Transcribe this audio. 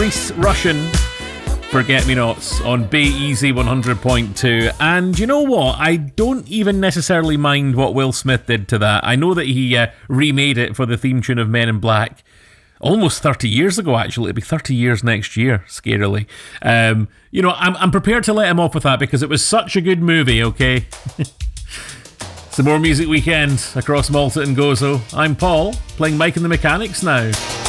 nice Russian Forget-Me-Nots on Bay Easy 100.2. And you know what? I don't even necessarily mind what Will Smith did to that. I know that he remade it for the theme tune of Men in Black almost 30 years ago, actually. It'll be 30 years next year, scarily. You know, I'm prepared to let him off with that because it was such a good movie, okay? Some more Music Weekend across Malta and Gozo. I'm Paul, playing Mike and the Mechanics now.